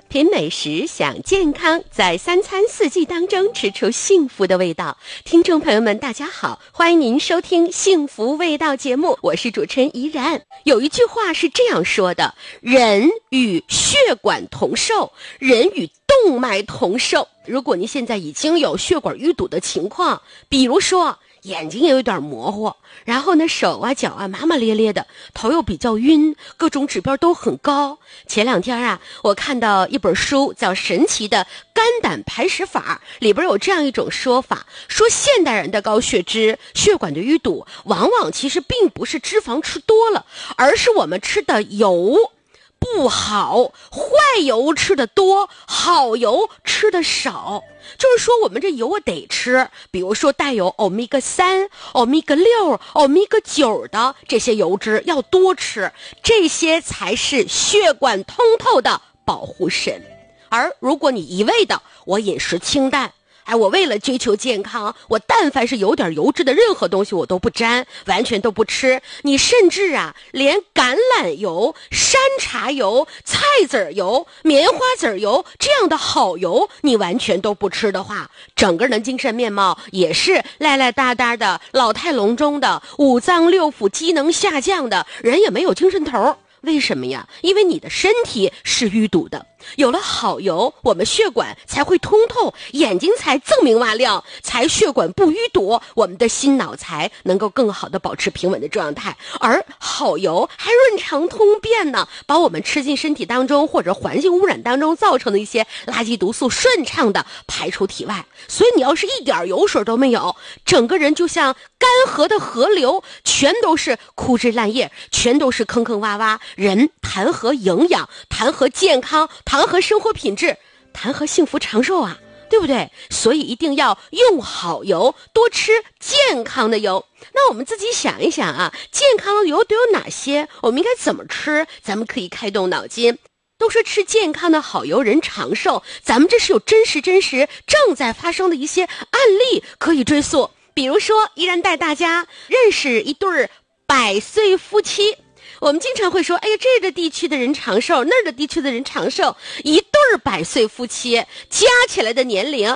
品美食，享健康，在三餐四季当中吃出幸福的味道。听众朋友们大家好，欢迎您收听幸福味道节目，我是主持人怡然。有一句话是这样说的，人与血管同寿，人与动脉同寿。如果您现在已经有血管淤堵的情况，比如说眼睛也有点模糊，然后呢手啊脚啊麻麻咧咧的，头又比较晕，各种指标都很高。前两天啊，我看到一本书叫《神奇的肝胆排石法》，里边有这样一种说法，说现代人的高血脂、血管的淤堵，往往其实并不是脂肪吃多了，而是我们吃的油不好，坏油吃的多，好油吃的少。就是说我们这油得吃，比如说带有欧米伽3、欧米伽6、欧米伽9的这些油脂要多吃，这些才是血管通透的保护神。而如果你一味的我饮食清淡，我为了追求健康，我但凡是有点油脂的任何东西我都不沾，完全都不吃。你甚至连橄榄油、山茶油、菜籽油、棉花籽油这样的好油你完全都不吃的话，整个人的精神面貌也是赖赖哒哒的，老态龙钟的，五脏六腑机能下降的，人也没有精神头。为什么呀？因为你的身体是淤堵的，有了好油，我们血管才会通透，眼睛才锃明瓦亮，才血管不淤堵，我们的心脑才能够更好的保持平稳的状态。而好油还润肠通便呢，把我们吃进身体当中或者环境污染当中造成的一些垃圾毒素顺畅的排出体外。所以你要是一点油水都没有，整个人就像干涸的河流，全都是枯枝烂叶，全都是坑坑洼洼，人谈何营养，谈何健康，谈何生活品质，谈何幸福长寿啊，对不对？所以一定要用好油，多吃健康的油。那我们自己想一想啊，健康的油都有哪些？我们应该怎么吃？咱们可以开动脑筋。都说吃健康的好油人长寿，咱们这是有真实正在发生的一些案例可以追溯。比如说，依然带大家认识一对100岁夫妻。我们经常会说，哎呀，这个地区的人长寿，那儿的地区的人长寿。一对100岁夫妻加起来的年龄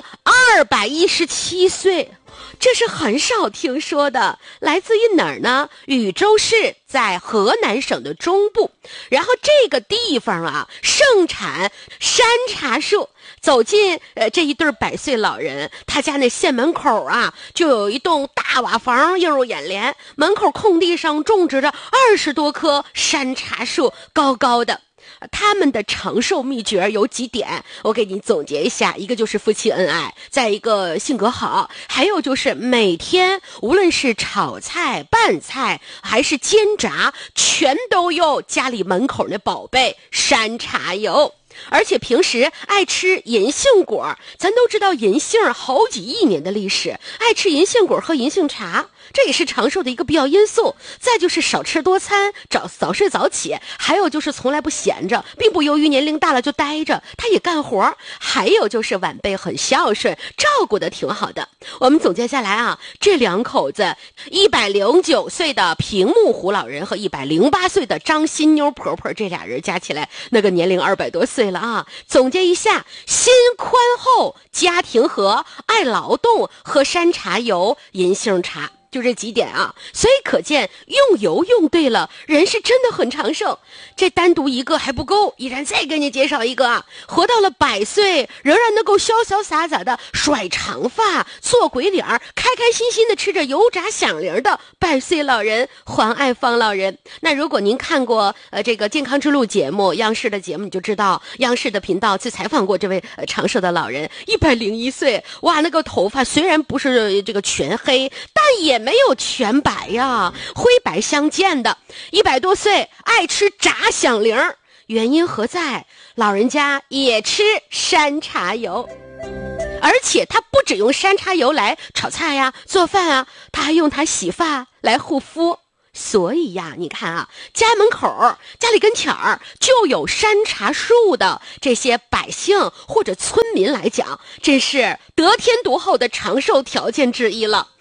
217岁，这是很少听说的。来自于哪儿呢？禹州市，在河南省的中部。然后这个地方盛产山茶树。走进这一对100岁老人，他家那县门口就有一栋大瓦房映入眼帘，门口空地上种植着20多棵山茶树，高高的。他们的长寿秘诀有几点，我给你总结一下。一个就是夫妻恩爱，再一个性格好，还有就是每天无论是炒菜、拌菜还是煎炸，全都有家里门口那宝贝山茶油。而且平时爱吃银杏果，咱都知道银杏好几亿年的历史，爱吃银杏果喝银杏茶，这也是长寿的一个必要因素。再就是少吃多餐，早睡早起，还有就是从来不闲着，并不由于年龄大了就待着，他也干活。还有就是晚辈很孝顺，照顾的挺好的。我们总结下来这两口子109岁的平木湖老人和108岁的张新妞婆婆，这俩人加起来那个年龄200多岁了总结一下，心宽厚，家庭和，爱劳动，喝山茶油、银杏茶，就这几点所以可见用油用对了，人是真的很长寿。这单独一个还不够，依然再给你介绍一个活到了100岁仍然能够潇潇洒洒的甩长发、做鬼脸，开开心心的吃着油炸响铃的100岁老人黄爱芳老人。那如果您看过这个健康之路节目，央视的节目，你就知道央视的频道去采访过这位长寿的老人，101岁，哇，那个头发虽然不是这个全黑，但也没有全白呀，灰白相间的。100多岁爱吃炸响铃，原因何在？老人家也吃山茶油，而且他不只用山茶油来炒菜做饭他还用它洗发来护肤。所以你看家门口、家里跟前儿就有山茶树的这些百姓或者村民来讲，真是得天独厚的长寿条件之一了。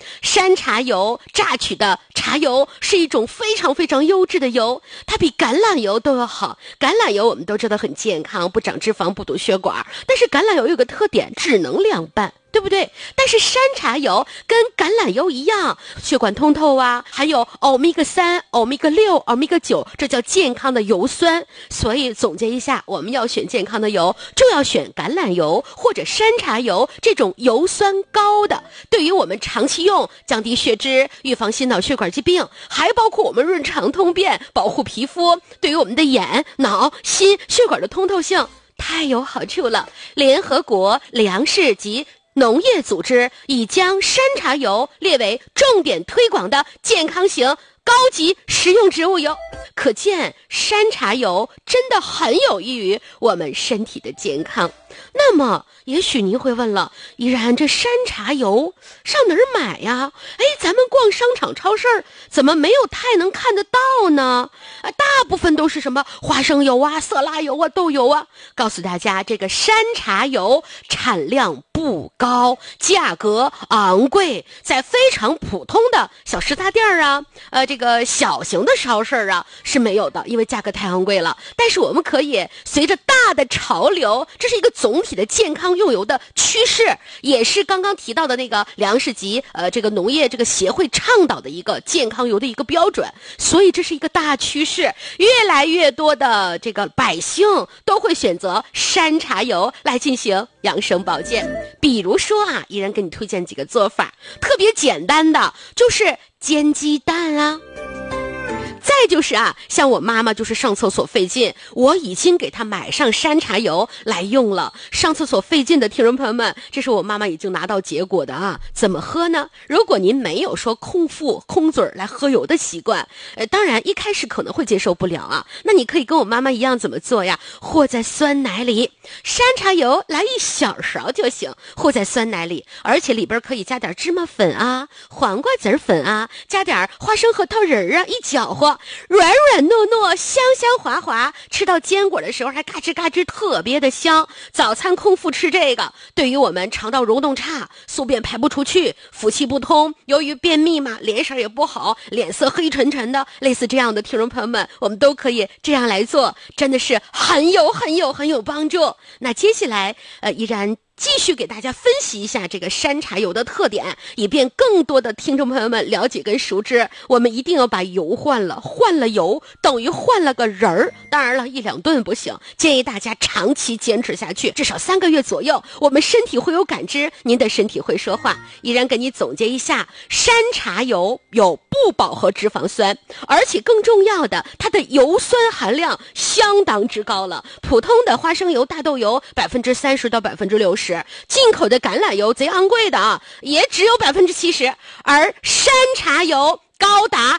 山茶油榨取的茶油是一种非常非常优质的油，它比橄榄油都要好。橄榄油我们都知道很健康，不长脂肪，不堵血管，但是橄榄油有个特点，只能凉拌，对不对？但是山茶油跟橄榄油一样，血管通透啊，还有欧米伽3、欧米伽6、欧米伽9，这叫健康的油酸。所以总结一下，我们要选健康的油，就要选橄榄油或者山茶油这种油酸高的，对于我们长期用，降低血脂，预防心脑血管疾病，还包括我们润肠通便，保护皮肤，对于我们的眼、脑、心血管的通透性太有好处了。联合国粮食及农业组织已将山茶油列为重点推广的健康型高级食用植物油，可见山茶油真的很有益于我们身体的健康。那么也许您会问了，依然这山茶油上哪儿买呀？咱们逛商场超市怎么没有太能看得到呢？大部分都是什么花生油啊、色拉油啊、豆油啊。告诉大家，这个山茶油产量不高，价格昂贵，在非常普通的小食杂店啊，这个小型的超市啊是没有的，因为价格太昂贵了。但是我们可以随着大的潮流，这是一个总体的健康用油的趋势，也是刚刚提到的那个粮食及这个农业这个协会倡导的一个健康油的一个标准。所以这是一个大趋势，越来越多的这个百姓都会选择山茶油来进行养生保健。比如说啊，依然给你推荐几个做法，特别简单的就是煎鸡蛋啊。再就是啊，像我妈妈就是上厕所费劲，我已经给她买上山茶油来用了。上厕所费劲的听众朋友们，这是我妈妈已经拿到结果的啊。怎么喝呢？如果您没有说空腹空嘴来喝油的习惯，当然一开始可能会接受不了啊。那你可以跟我妈妈一样怎么做呀？和在酸奶里，山茶油来一小勺就行，和在酸奶里，而且里边可以加点芝麻粉啊、黄瓜籽粉啊，加点花生核桃仁啊，一搅和。软软糯糯，香香滑滑，吃到坚果的时候还嘎吱嘎吱，特别的香。早餐空腹吃这个，对于我们肠道蠕动差、宿便排不出去、腹气不通，由于便秘嘛，脸色也不好，脸色黑沉沉的，类似这样的听众朋友们，我们都可以这样来做，真的是很有帮助。那接下来依然继续给大家分析一下这个山茶油的特点，以便更多的听众朋友们了解跟熟知。我们一定要把油换了，换了油等于换了个人儿。当然了，1-2顿不行，建议大家长期坚持下去，至少3个月左右，我们身体会有感知，您的身体会说话。依然给你总结一下，山茶油有不饱和脂肪酸，而且更重要的，它的油酸含量相当之高了。普通的花生油、大豆油30%到60%。进口的橄榄油贼昂贵的啊，也只有70%，而山茶油高达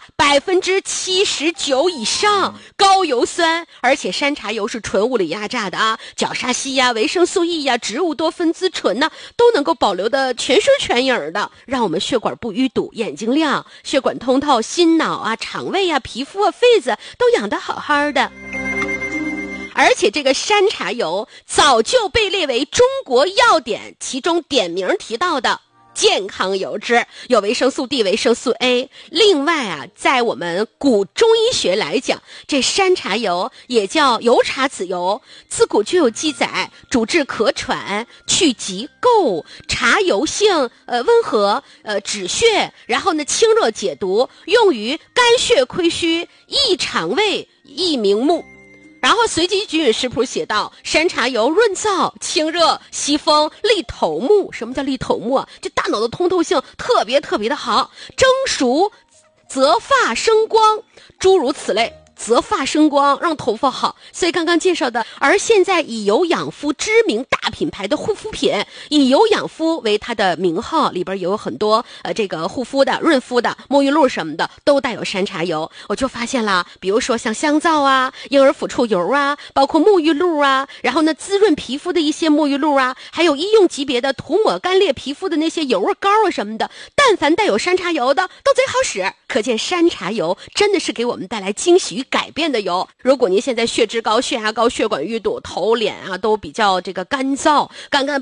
79%以上，高油酸，而且山茶油是纯物理压榨的啊，角鲨烯呀、维生素 E 呀、植物多酚滋醇呢，都能够保留的全身全影的，让我们血管不淤堵，眼睛亮，血管通透，心脑啊、肠胃啊、皮肤啊、肺子都养得好好的。而且这个山茶油早就被列为中国药典，其中点名提到的健康油脂，有维生素 D、维生素 A。另外啊，在我们古中医学来讲，这山茶油也叫油茶籽油，自古就有记载，主治咳喘、去疾垢，茶油性温和，止血，然后呢清热解毒，用于肝血亏虚、益肠胃、益明目。然后随即举饮食谱写道，山茶油润燥、清热、息风、利头目。什么叫利头目啊？这大脑的通透性特别的好，蒸熟则发生光，诸如此类。择发生光，让头发好。所以刚刚介绍的，而现在以油养肤知名大品牌的护肤品，以油养肤为它的名号，里边也有很多这个护肤的、润肤的、沐浴露什么的都带有山茶油。我就发现了，比如说像香皂啊、婴儿抚触油啊，包括沐浴露啊，然后呢滋润皮肤的一些沐浴露啊，还有医用级别的涂抹干裂皮肤的那些油啊、膏啊什么的，但凡带有山茶油的都贼好使。可见山茶油真的是给我们带来惊喜与改变的油。如果您现在血脂高、血压高、血管淤堵、头脸啊都比较这个干燥，干干